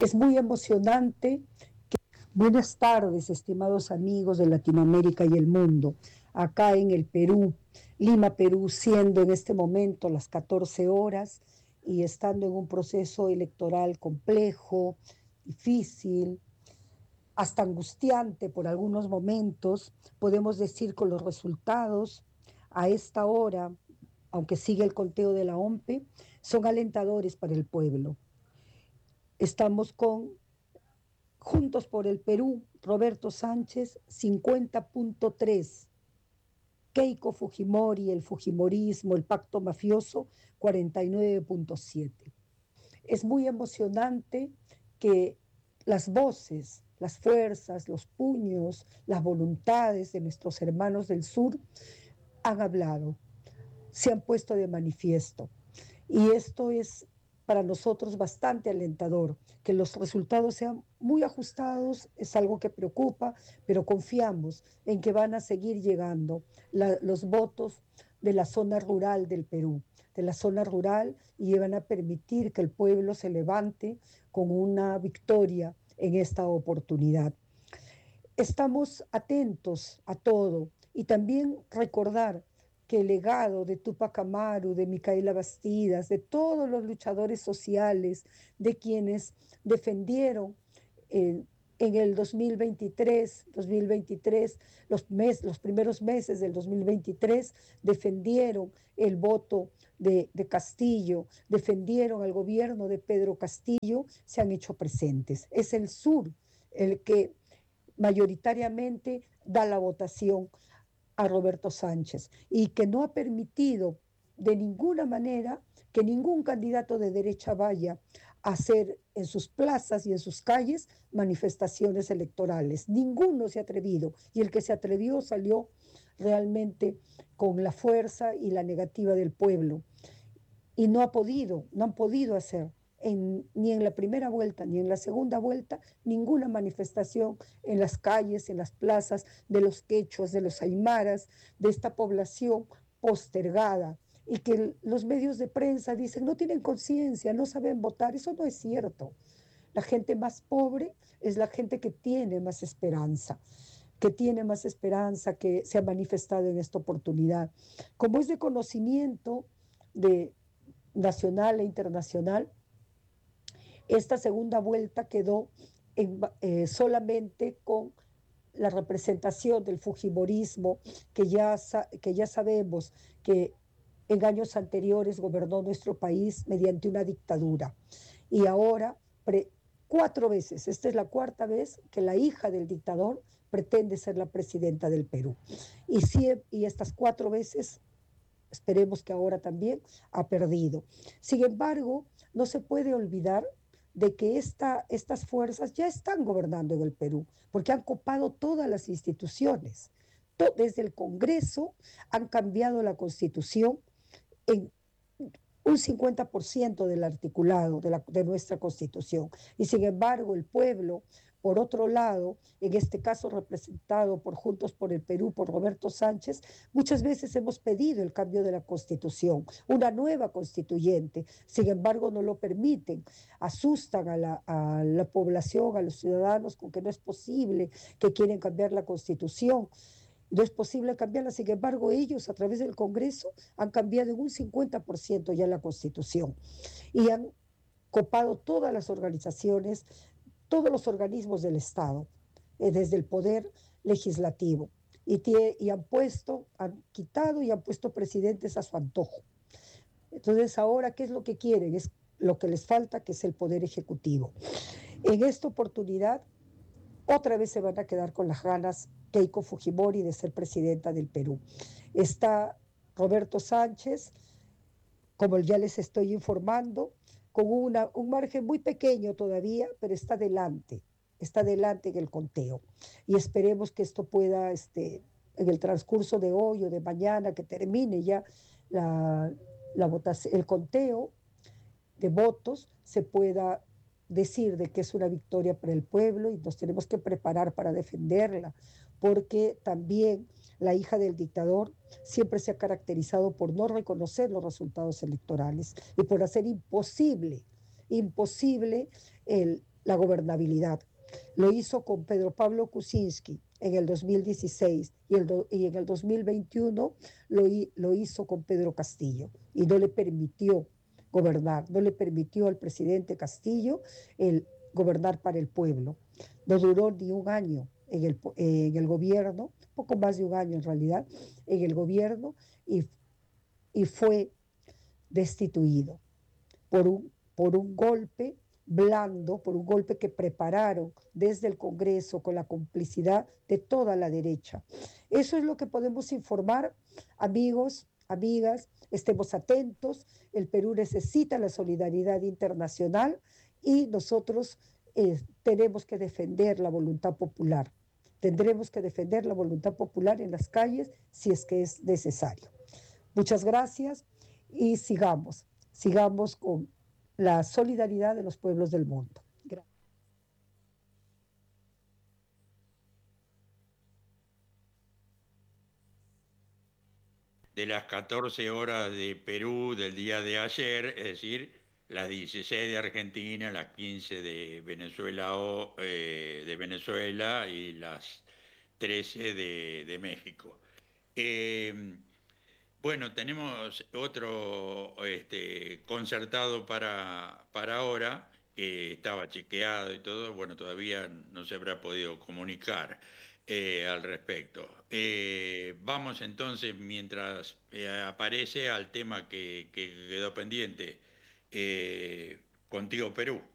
Es muy emocionante. Buenas tardes, estimados amigos de Latinoamérica y el mundo. Acá en el Perú, Lima, Perú, siendo en este momento las 14 horas y estando en un proceso electoral complejo, difícil, hasta angustiante por algunos momentos, podemos decir con los resultados a esta hora, aunque sigue el conteo de la OMPE, son alentadores para el pueblo. Estamos con Juntos por el Perú, Roberto Sánchez, 50.3. Keiko Fujimori, el Fujimorismo, el pacto mafioso, 49.7. Es muy emocionante que las voces, las fuerzas, los puños, las voluntades de nuestros hermanos del sur han hablado, se han puesto de manifiesto. Y esto es para nosotros bastante alentador. Que los resultados sean muy ajustados es algo que preocupa, pero confiamos en que van a seguir llegando los votos de la zona rural del Perú, de la zona rural, y van a permitir que el pueblo se levante con una victoria en esta oportunidad. Estamos atentos a todo y también recordar que el legado de Tupac Amaru, de Micaela Bastidas, de todos los luchadores sociales, de quienes defendieron en el 2023, los primeros meses del 2023, defendieron el voto de Castillo, defendieron al gobierno de Pedro Castillo, se han hecho presentes. Es el sur el que mayoritariamente da la votación a Roberto Sánchez y que no ha permitido de ninguna manera que ningún candidato de derecha vaya a hacer en sus plazas y en sus calles manifestaciones electorales. Ninguno se ha atrevido, y el que se atrevió salió realmente con la fuerza y la negativa del pueblo. Y no han podido hacer ni en la primera vuelta ni en la segunda vuelta ninguna manifestación en las calles, en las plazas de los quechuas, de los aymaras, de esta población postergada, y que los medios de prensa dicen no tienen conciencia, no saben votar. Eso no es cierto. La gente más pobre es la gente que tiene más esperanza, que se ha manifestado en esta oportunidad. Como es de conocimiento de nacional e internacional, esta segunda vuelta quedó solamente con la representación del Fujimorismo, que ya sabemos que en años anteriores gobernó nuestro país mediante una dictadura. Y ahora, 4 veces, esta es la cuarta vez que la hija del dictador pretende ser la presidenta del Perú. Y estas 4 veces, esperemos que ahora también, ha perdido. Sin embargo, no se puede olvidar de que estas fuerzas ya están gobernando en el Perú, porque han copado todas las instituciones. Desde el Congreso han cambiado la Constitución en un 50% del articulado de nuestra Constitución. Y sin embargo, el pueblo, por otro lado, en este caso representado por Juntos por el Perú, por Roberto Sánchez, muchas veces hemos pedido el cambio de la Constitución, una nueva constituyente. Sin embargo, no lo permiten, asustan a la población, a los ciudadanos, con que no es posible, que quieren cambiar la Constitución. No es posible cambiarla. Sin embargo, ellos a través del Congreso han cambiado en un 50% ya la Constitución y han copado todas las organizaciones, todos los organismos del Estado, desde el poder legislativo, y han quitado y han puesto presidentes a su antojo. Entonces ahora, ¿qué es lo que quieren? Es lo que les falta, que es el poder ejecutivo. En esta oportunidad, otra vez se van a quedar con las ganas Keiko Fujimori de ser presidenta del Perú. Está Roberto Sánchez, como ya les estoy informando, con un margen muy pequeño todavía, pero está adelante en el conteo. Y esperemos que esto pueda, en el transcurso de hoy o de mañana, que termine ya la votación, el conteo de votos, se pueda decir de que es una victoria para el pueblo, y nos tenemos que preparar para defenderla, porque también la hija del dictador siempre se ha caracterizado por no reconocer los resultados electorales y por hacer imposible la gobernabilidad. Lo hizo con Pedro Pablo Kuczynski en el 2016 y en el 2021 lo hizo con Pedro Castillo y no le permitió gobernar, no le permitió al presidente Castillo el gobernar para el pueblo. No duró ni un año en el gobierno, poco más de un año en realidad, en el gobierno y, y fue destituido por un golpe blando, por un golpe que prepararon desde el Congreso con la complicidad de toda la derecha. Eso es lo que podemos informar, amigos, amigas, estemos atentos, el Perú necesita la solidaridad internacional y nosotros tenemos que defender la voluntad popular. Tendremos que defender la voluntad popular en las calles si es que es necesario. Muchas gracias y sigamos con la solidaridad de los pueblos del mundo. Gracias. De las 14 horas de Perú del día de ayer, es decir, las 16 de Argentina, las 15 de Venezuela, de Venezuela y las 13 de México. Eh, bueno, tenemos otro concertado para ahora, que estaba chequeado y todo, bueno, todavía no se habrá podido comunicar al respecto. Vamos entonces, mientras aparece, al tema que quedó pendiente, contigo Perú.